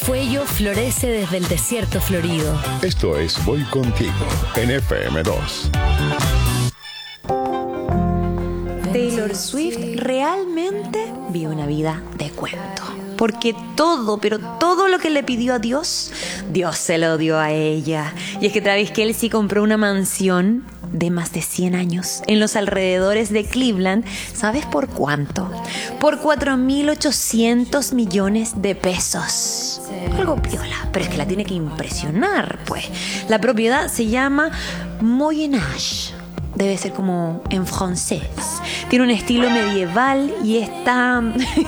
fuello florece desde el desierto florido. Esto es Voy Contigo en FM2. Taylor Swift realmente vive una vida de cuento. Porque todo, pero todo lo que le pidió a Dios, Dios se lo dio a ella. Y es que Travis Kelce compró una mansión de más de 100 años en los alrededores de Cleveland. ¿Sabes por cuánto? Por 4.800 millones de pesos. Algo piola, pero es que la tiene que impresionar, pues. La propiedad se llama Moyenage. Debe ser como en francés. Tiene un estilo medieval y está...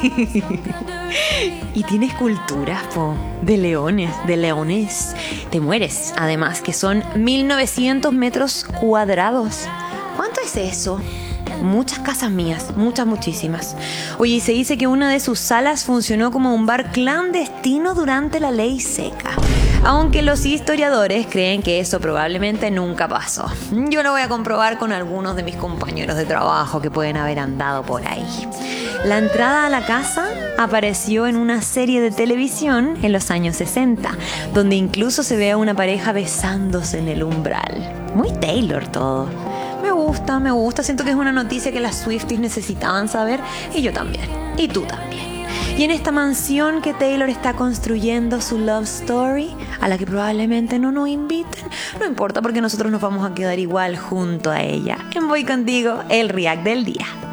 y tiene esculturas de leones. Te mueres, además, que son 1.900 metros cuadrados. ¿Cuánto es eso? Muchas casas mías, muchísimas. Oye, y se dice que una de sus salas funcionó como un bar clandestino durante la ley seca. Aunque los historiadores creen que eso probablemente nunca pasó. Yo lo voy a comprobar con algunos de mis compañeros de trabajo que pueden haber andado por ahí. La entrada a la casa apareció en una serie de televisión en los años 60, donde incluso se ve a una pareja besándose en el umbral. Muy Taylor todo. Me gusta. Siento que es una noticia que las Swifties necesitaban saber, y yo también. Y tú también. Y en esta mansión que Taylor está construyendo su love story, a la que probablemente no nos inviten, no importa porque nosotros nos vamos a quedar igual junto a ella. En Voy Contigo, el react del día.